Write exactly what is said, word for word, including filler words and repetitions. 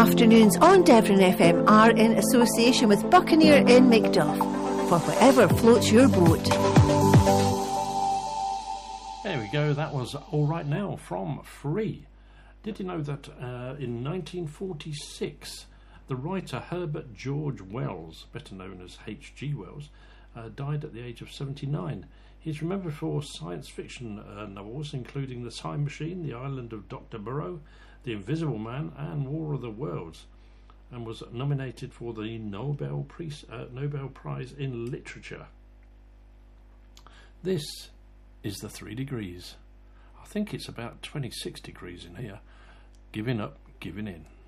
afternoons on Devon F M are in association with Buccaneer in Macduff for whatever floats your boat. There we go, that was All Right Now from Free. Did you know that uh, in nineteen forty-six, the writer Herbert George Wells, better known as H G Wells, uh, died at the age of seventy-nine. He's remembered for science fiction uh, novels, including The Time Machine, The Island of Doctor Moreau, The Invisible Man, and War of the Worlds, and was nominated for the Nobel, Prize, uh, Nobel Prize in Literature. This is the Three Degrees. I think it's about twenty-six degrees in here. Giving up, giving in.